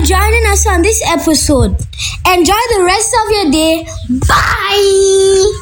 joining us on this episode. Enjoy the rest of your day. Bye!